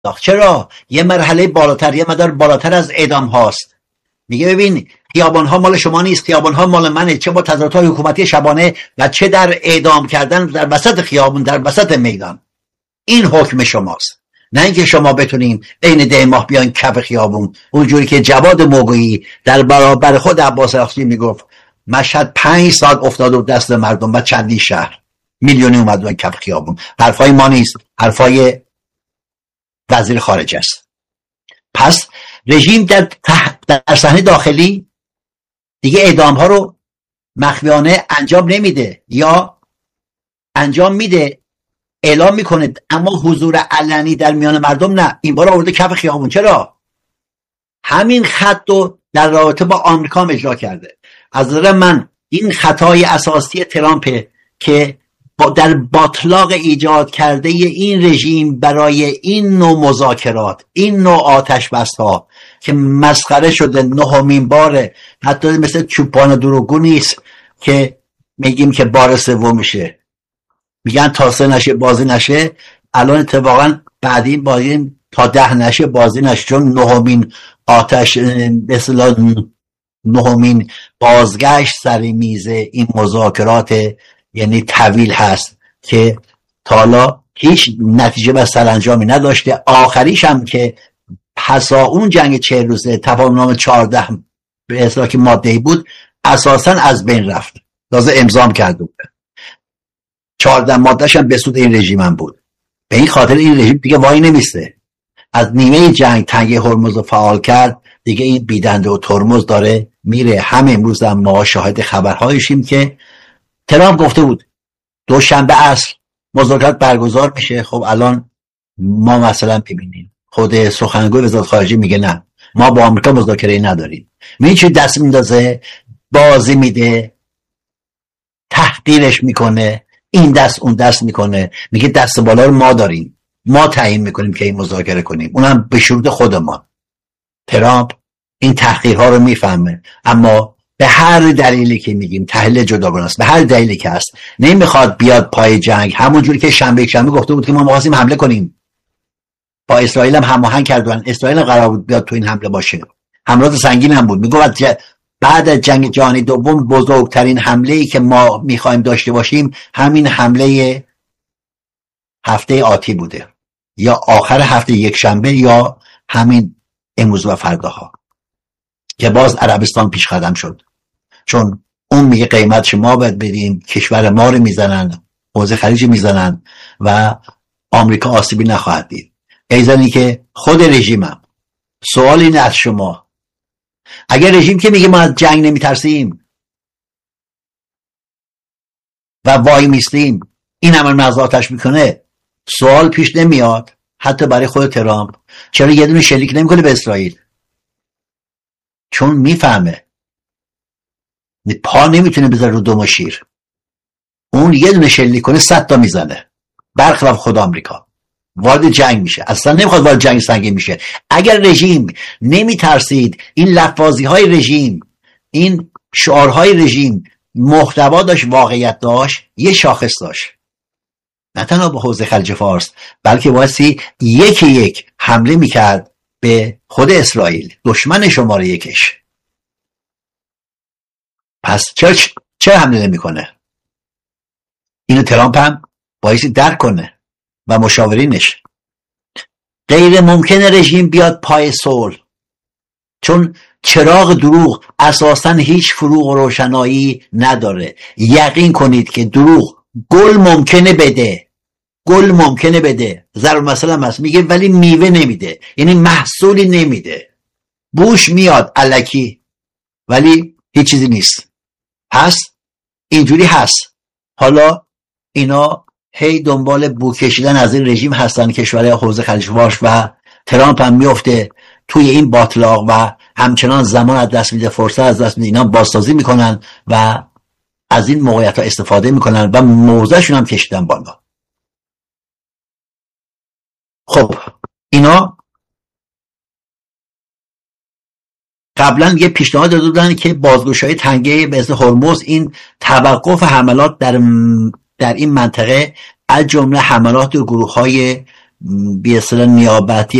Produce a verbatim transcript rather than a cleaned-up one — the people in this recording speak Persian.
چرا؟ یه مرحله بالاتر، یه مدار بالاتر از اعدام هاست. میگه ببین خیابان ها مال شما نیست، خیابان ها مال منه، چه با تظاهرات های حکومتی شبانه و چه در اعدام کردن در وسط خیابون، در وسط میدان. این حکم شماست، نه اینکه شما بتونین عین ده ماه بیاین کف خیابون، اونجوری که جواد موقعی در برابر خود عباس اخشی میگفت مشهد پنج سال افتاد و دست مردم و چندین شهر میلیونی اومدن کف خیابون. حرفای ما نیست، حرفای وزیر خارجه است. پس رژیم در تح... در صحنه داخلی دیگه اعدام ها رو مخفیانه انجام نمیده، یا انجام میده اعلام میکنه، اما حضور علنی در میان مردم نه. این بار آورده کف خیابون. چرا؟ همین خط رو در رابطه با آمریکا اجرا کرده. از نظر من این خطای اساسی ترامپ که با در باطلاق ایجاد کرده این رژیم برای این نوع مذاکرات، این نوع آتش بس ها که مسخره شده، نهمین باره، حتی مثل چوپان دروغگو نیست که میگیم که بار سوم میشه، میگن تا سه نشه بازی نشه. الان اتفاقا بعد این بازی تا ده نشه بازی نشه، چون نهمین آتش مثلا نهمین بازگشت سر میز این مذاکرات یعنی طویل هست که تا حالا هیچ نتیجه و سرانجامی نداشته. آخریش هم که پسا اون جنگ چهل روزه تفاهمنامه چهارده به اصطلاح که ماده‌ای بود اساسا از بین رفت، لازم امضا کرده بود. چهارده مادهش هم به سود این رژیم هم بود. به این خاطر این رژیم دیگه وای نمیسته. از نیمه جنگ تنگه هرمز رو فعال کرد، دیگه این بیدنده و ترمز داره میره. همه امروز هم ما شاهد خبرهایشیم که ترامپ گفته بود دوشنبه عصر مذاکرات برگزار میشه. خب الان ما مثلا ببینیم خود سخنگوی وزارت خارجه میگه نه، ما با آمریکا مذاکره نداریم. میگه چی دست میندازه، بازی میده، تحقیرش میکنه، این دست اون دست میکنه، میگه دست بالا رو ما داریم، ما تعیین میکنیم که این مذاکره کنیم، اونم به شروط خودمان. ترامپ این تحقیرها رو میفهمه، اما به هر دلیلی که میگیم تحلیل جداگانه است، به هر دلیلی که هست نمیخواد بیاد پای جنگ. همون جوری که شنبه شنبه گفته بود که ما می‌خواستیم حمله کنیم، با اسرائیل هم هماهنگ کردن، اسرائیل هم قرار بود بیاد تو این حمله باشه، حملات سنگین هم بود. میگفت بعد از جنگ جهانی دوم بزرگترین حمله‌ای که ما میخوایم داشته باشیم همین حمله هفته آتی بوده، یا آخر هفته یک شنبه یا همین امروز و فرداها، که باز عربستان پیش قدم شد، چون اون میگه قیمتش ما باید بدیم، کشور ما رو میزنن، حوزه خلیج میزنن و آمریکا آسیبی نخواهد دید. ایزنی که خود رژیمم، سوال این از شما، اگر رژیم که میگه ما از جنگ نمیترسیم و وای میستیم این همه مزاتش میکنه، سوال پیش نمیاد حتی برای خود ترامپ چرا یه دونه شلیک نمیکنه به اسرائیل؟ چون میفهمه پا نمیتونه بذاره رو دم شیر. اون یه دونه شلیک کنه صد تا میزنه، برخلاف خود آمریکا وارد جنگ میشه، اصلا نمیخواد وارد جنگ سنگین میشه. اگر رژیم نمیترسید، این لفاظی های رژیم، این شعارهای رژیم محتوا داشت، واقعیت داشت، یه شاخص داشت، نه تنها به حوزه خلیج فارس بلکه واسه یکی یک حمله میکرد به خود اسرائیل، دشمن شماره یکش. پس چرا چرا حمله نمیکنه؟ اینو ترامپ هم بایستی درک کنه و مشاورینش. غیر ممکنه رژیم بیاد پای صلح، چون چراغ دروغ اساساً هیچ فروغ و روشنایی نداره. یقین کنید که دروغ گل ممکنه بده، گل ممکنه بده، ضرب مثلا هست میگه ولی میوه نمیده، یعنی محصولی نمیده، بوش میاد الکی ولی هیچ چیزی نیست. پس اینجوری هست. حالا اینا هی دنبال بو کشیدن از این رژیم هستن، کشورهای حوزه خلیج فارس، و ترامپ هم میفته توی این باطلاق و همچنان زمان از دست میده، فرصت از دست میده، اینا بازسازی میکنن و از این موقعیت ها استفاده میکنن و موضعشون هم کشیدن بالا. خب اینا قبلا یه پیشنهاد داده بودن که بازگشایی تنگه به اسم هرمز، این توقف حملات در در این منطقه از جمله حملات گروه‌های به اصطلاح نیابتی